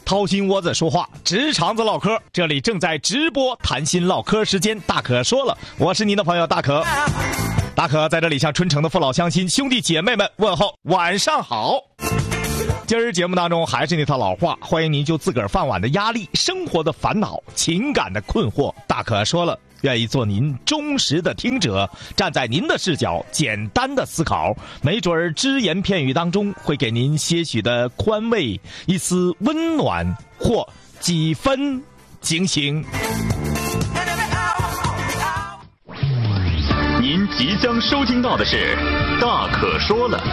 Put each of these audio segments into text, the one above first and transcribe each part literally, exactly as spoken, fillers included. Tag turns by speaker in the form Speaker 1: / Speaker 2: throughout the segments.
Speaker 1: 掏心窝子说话，直肠子唠嗑，这里正在直播谈心唠嗑时间，大可说了，我是您的朋友大可。大可在这里向春城的父老乡亲、兄弟姐妹们问候晚上好。今儿节目当中还是那套老话，欢迎您就自个儿饭碗的压力、生活的烦恼、情感的困惑，大可说了，愿意做您忠实的听者，站在您的视角简单的思考，没准儿只言片语当中会给您些许的宽慰，一丝温暖或几分警醒。
Speaker 2: 您即将收听到的是大可说了。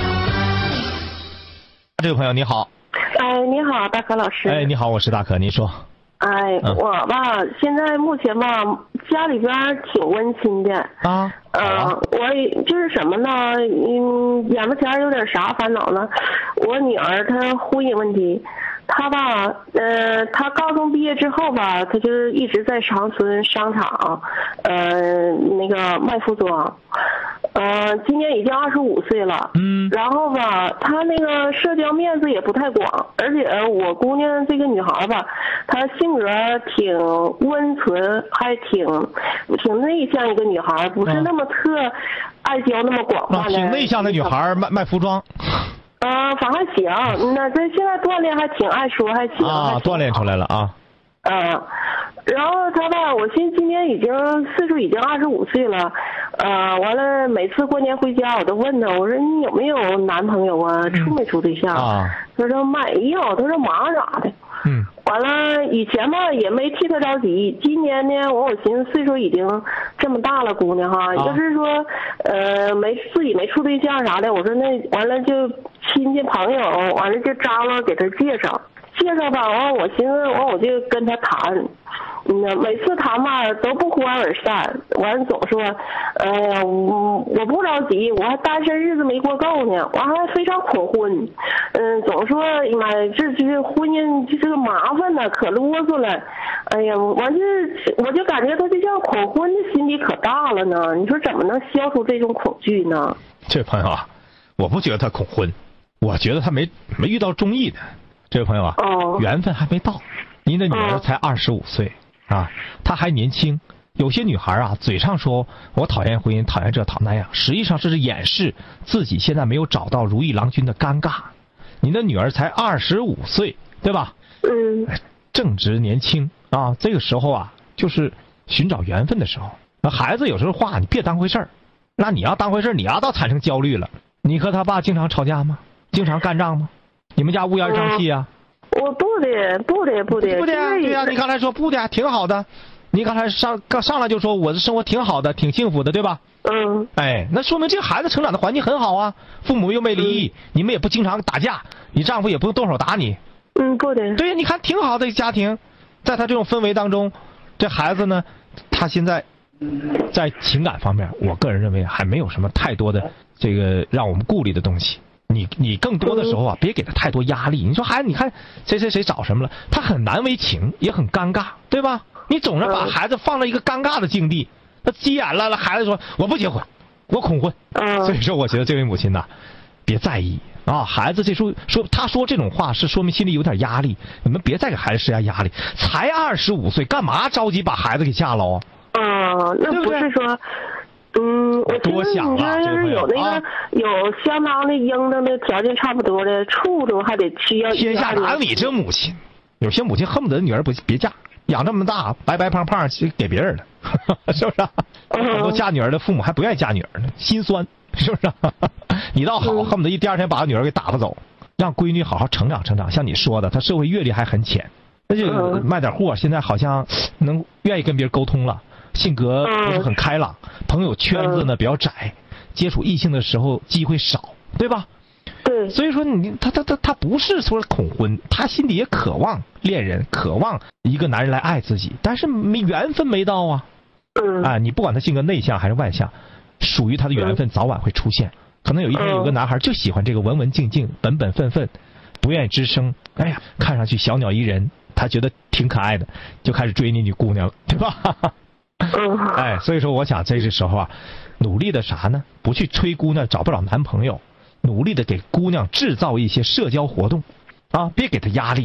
Speaker 1: 这位朋友你好。
Speaker 3: 哎，你好，大可老师。
Speaker 1: 哎，你好，我是大可，您说。
Speaker 3: 哎，
Speaker 1: 嗯、
Speaker 3: 我吧，现在目前吧，家里边挺温馨的
Speaker 1: 啊。
Speaker 3: 嗯、呃，我就是什么呢？嗯，眼巴前有点啥烦恼呢？我女儿她婚姻问题，她吧，呃，她高中毕业之后吧，她就是一直在长春商场，呃，那个卖服装。呃，今年已经二十五岁了，
Speaker 1: 嗯，
Speaker 3: 然后吧，她那个社交面子也不太广，而且我姑娘这个女孩吧，她性格挺温存，还挺挺内向一个女孩，不是那么特爱交那么广泛的、
Speaker 1: 啊。挺内向的女孩，卖卖服装。
Speaker 3: 呃，反正还行，那这现在锻炼还挺爱说，还行
Speaker 1: 啊，锻炼出来了啊。
Speaker 3: 嗯、呃，然后她吧，我现今年已经岁数已经二十五岁了。呃，完了，每次过年回家，我都问他，我说你有没有男朋友啊？处没处对象？
Speaker 1: 啊，
Speaker 3: 他说没有，他说忙啥的。
Speaker 1: 嗯。
Speaker 3: 完了，以前吧也没替他着急，今年呢，我我寻思岁数已经这么大了，姑娘哈，要、啊、是说呃没自己没处对象啥的，我说那完了就亲戚朋友，完了就张罗给他介绍。介绍吧，完我寻思，完我就跟他谈，嗯，每次谈吧都不欢而散，完总说，哎呀，我我不着急，我还单身日子没过够呢，完还非常恐婚，嗯，总说，哎呀妈呀，这这个婚姻这个麻烦呢，可啰嗦了，哎呀，完这我就感觉他这像恐婚的心理可大了呢，你说怎么能消除这种恐惧呢？
Speaker 1: 这位朋友啊，我不觉得他恐婚，我觉得他没没遇到中意的。这位朋友啊，
Speaker 3: 哦，
Speaker 1: 缘分还没到。您的女儿才二十五岁啊，她还年轻。有些女孩啊，嘴上说我讨厌婚姻，讨厌这讨那样，实际上这是掩饰自己现在没有找到如意郎君的尴尬。您的女儿才二十五岁，对吧？
Speaker 3: 嗯，
Speaker 1: 正值年轻啊，这个时候啊，就是寻找缘分的时候。那孩子有时候话你别当回事儿，那你要当回事儿，你要到产生焦虑了。你和他爸经常吵架吗？经常干仗吗？你们家乌烟瘴气啊？
Speaker 3: 我不的，不的，不的，
Speaker 1: 不的呀，对呀，你刚才说不的，挺好的。你刚才上刚上来就说我的生活挺好的，挺幸福的，对吧？
Speaker 3: 嗯。
Speaker 1: 哎，那说明这个孩子成长的环境很好啊，父母又没离异，嗯、你们也不经常打架，你丈夫也不用动手打你。
Speaker 3: 嗯，不的。
Speaker 1: 对呀，你看挺好的家庭，在他这种氛围当中，这孩子呢，他现在在情感方面，我个人认为还没有什么太多的这个让我们顾虑的东西。你你更多的时候啊，别给他太多压力。你说孩子，你看谁谁谁找什么了，他很难为情，也很尴尬，对吧？你总是把孩子放在一个尴尬的境地，他急眼了，孩子说我不结婚，我恐婚。所以说，我觉得这位母亲呐，别在意啊。孩子这时候说他说这种话，是说明心里有点压力。你们别再给孩子施加压力，才二十五岁，干嘛着急把孩子给嫁了啊？
Speaker 3: 啊，那不是说。嗯，我
Speaker 1: 多想啊！
Speaker 3: 要是有那个、啊、有相当的应当的条件差不多的处处还得需要。
Speaker 1: 天下哪有你这母亲？有些母亲恨不得女儿不别嫁，养这么大白白胖胖给别人了，是不是、啊？很多嫁女儿的父母还不愿意嫁女儿呢，心酸，是不是、啊？你倒好，恨不得一第二天把女儿给打发走，让闺女好好成长成长。像你说的，她社会阅历还很浅，那就卖点货，现在好像能愿意跟别人沟通了。性格不是很开朗，朋友圈子呢比较窄，接触异性的时候机会少，对吧？
Speaker 3: 对。
Speaker 1: 所以说你他他他他不是说恐婚，他心里也渴望恋人，渴望一个男人来爱自己，但是没缘分没到啊。
Speaker 3: 嗯。
Speaker 1: 啊，你不管他性格内向还是外向，属于他的缘分早晚会出现。可能有一天有个男孩就喜欢这个文文静静、本本分分、不愿意吱声，哎呀，看上去小鸟依人，他觉得挺可爱的，就开始追你女姑娘了，对吧？哎，所以说我想这个时候啊，努力的啥呢？不去催姑娘找不着男朋友，努力的给姑娘制造一些社交活动，啊，别给她压力，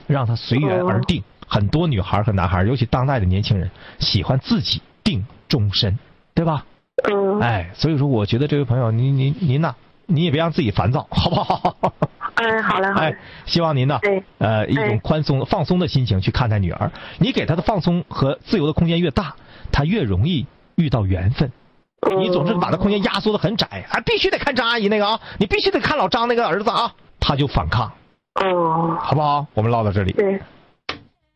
Speaker 1: 让他随缘而定。很多女孩和男孩，尤其当代的年轻人，喜欢自己定终身，对吧？
Speaker 3: 嗯。
Speaker 1: 哎，所以说，我觉得这位朋友，您您您呐，你也别让自己烦躁，好不好？
Speaker 3: 哎，好嘞，好嘞。
Speaker 1: 哎，希望您呢，
Speaker 3: 哎，
Speaker 1: 呃，一种宽松、放松的心情去看待女儿。你给她的放松和自由的空间越大，她越容易遇到缘分。你总是把她空间压缩的很窄，啊，必须得看张阿姨那个啊，你必须得看老张那个儿子啊，她就反抗。
Speaker 3: 哦。
Speaker 1: 好不好？我们唠到这里。
Speaker 3: 对。